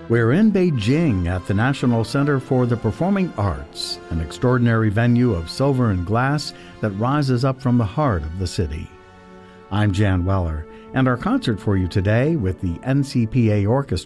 We're in Beijing at the National Center for the Performing Arts, an extraordinary venue of silver and glass that rises up from the heart of the city. I'm Jan Weller, and our concert for you today with the NCPA Orchestra